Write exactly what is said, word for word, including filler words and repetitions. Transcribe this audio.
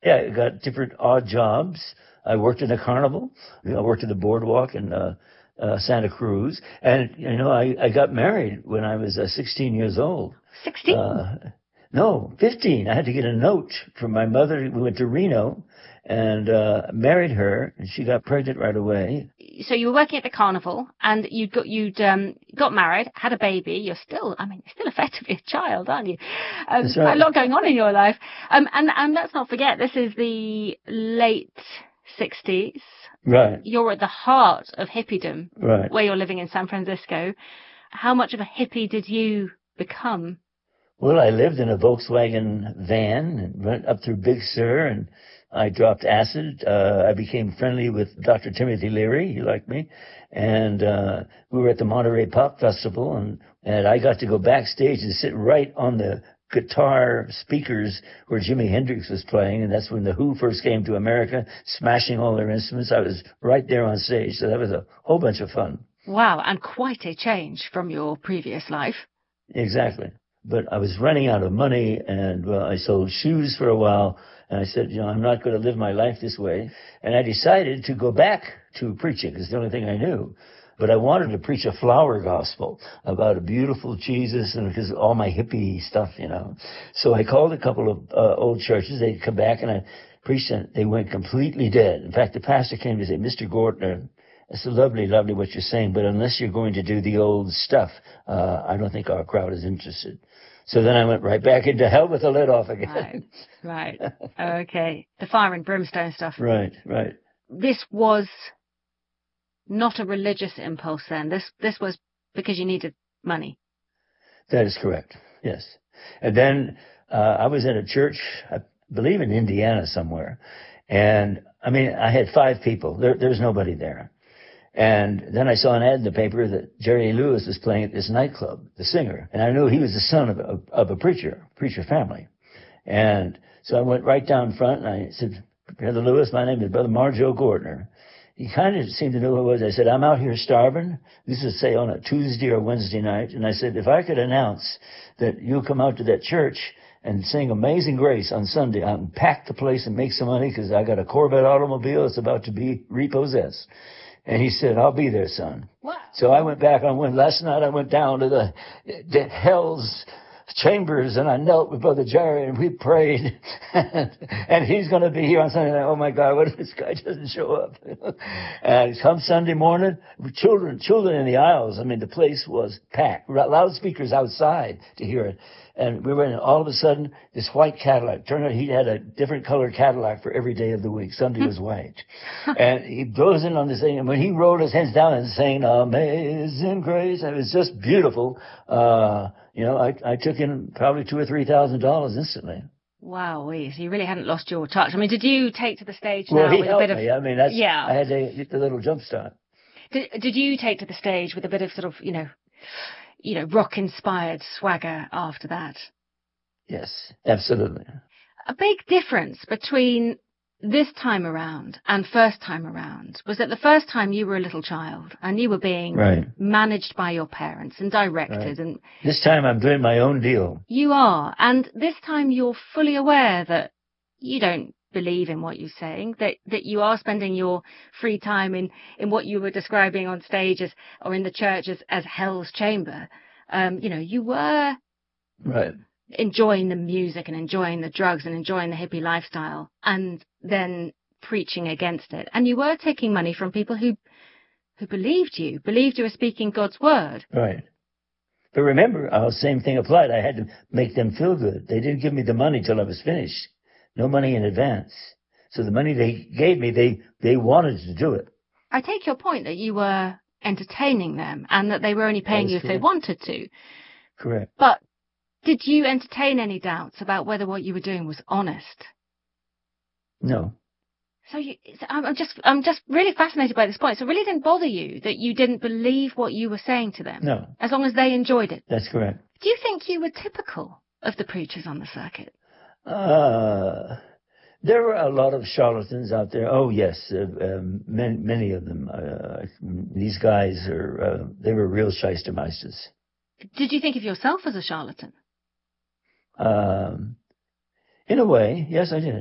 Yeah, I got different odd jobs. I worked in a carnival. You know, I worked at the boardwalk in uh, uh, Santa Cruz. And, you know, I, I got married when I was uh, sixteen years old. sixteen? Uh, no, fifteen. I had to get a note from my mother. We went to Reno and uh, married her, and she got pregnant right away. So you were working at the carnival, and you got you'd um, got married, had a baby. You're still, I mean, you're still effectively a child, aren't you? Um, That's right. A lot going on in your life. Um, and and let's not forget, this is the late sixties. Right. You're at the heart of hippiedom, Right. where you're living in San Francisco. How much of a hippie did you become? Well, I lived in a Volkswagen van and went up through Big Sur, and I dropped acid. Uh, I became friendly with Doctor Timothy Leary. He liked me. And uh, we were at the Monterey Pop Festival, and, and I got to go backstage and sit right on the guitar speakers where Jimi Hendrix was playing. And that's when the Who first came to America, smashing all their instruments. I was right there on stage. So that was a whole bunch of fun. Wow, and quite a change from your previous life. Exactly. But I was running out of money, and well, I sold shoes for a while, and I said, you know, I'm not going to live my life this way. And I decided to go back to preaching. It's the only thing I knew. But I wanted to preach a flower gospel about a beautiful Jesus, and because all my hippie stuff, you know. So I called a couple of uh, old churches. They'd come back, and I preached, and they went completely dead. In fact, the pastor came to say, Mister Gortner, it's lovely, lovely what you're saying, but unless you're going to do the old stuff, uh, I don't think our crowd is interested. So then I went right back into hell with the lid off again. Right, right. Okay. The fire and brimstone stuff. Right, right. This was not a religious impulse then. This this was because you needed money. That is correct, yes. And then uh, I was in a church, I believe in Indiana somewhere. And, I mean, I had five people. There, there was nobody there. And then I saw an ad in the paper that Jerry Lewis was playing at this nightclub, the singer. And I knew he was the son of a, of a preacher, preacher family. And so I went right down front and I said, Brother Lewis, my name is Brother Marjo Gortner. He kind of seemed to know who I was. I said, I'm out here starving. This is, say, on a Tuesday or Wednesday night. And I said, if I could announce that you'll come out to that church and sing Amazing Grace on Sunday, I'll pack the place and make some money because I got a Corvette automobile that's about to be repossessed. And he said, I'll be there, son. Wow. So I went back on when last night I went down to the, the hell's chambers and I knelt with Brother Jerry and we prayed. and, and he's going to be here on Sunday night. Oh my God, what if this guy doesn't show up? And come Sunday morning, children, children in the aisles. I mean, the place was packed. Loudspeakers outside to hear it. And we were in, all of a sudden, this white Cadillac. Turned out he had a different colored Cadillac for every day of the week. Sunday was white. And he goes in on this thing, and when he rolled his hands down and sang Amazing Grace, it was just beautiful. Uh, you know, I, I took in probably two or three thousand dollars instantly. Wow, so you really hadn't lost your touch. I mean, did you take to the stage well, now he with helped a bit of... me. I mean, that's, yeah. I had to get the little jump start. Did, did you take to the stage with a bit of sort of, you know, you know, rock-inspired swagger after that? Yes, absolutely. A big difference between this time around and first time around was that the first time you were a little child and you were being right. managed by your parents and directed. Right. And this time I'm doing my own deal. You are. And this time you're fully aware that you don't believe in what you're saying, that that you are spending your free time in, in what you were describing on stage as, or in the church as, as hell's chamber. Um, you know, you were right. enjoying the music and enjoying the drugs and enjoying the hippie lifestyle and then preaching against it. And you were taking money from people who who believed you, believed you were speaking God's word. Right. But remember, our same thing applied. I had to make them feel good. They didn't give me the money till I was finished. No money in advance. So the money they gave me, they, they wanted to do it. I take your point that you were entertaining them and that they were only paying you if correct. they wanted to. Correct. But did you entertain any doubts about whether what you were doing was honest? No. So you, I'm just, I'm just really fascinated by this point. So it really didn't bother you that you didn't believe what you were saying to them? No. As long as they enjoyed it? That's correct. Do you think you were typical of the preachers on the circuit? Uh, there were a lot of charlatans out there. Oh, yes, uh, um, many, many of them. Uh, these guys are, uh, they were real shystermeisters. Did you think of yourself as a charlatan? Um, in a way, yes, I did.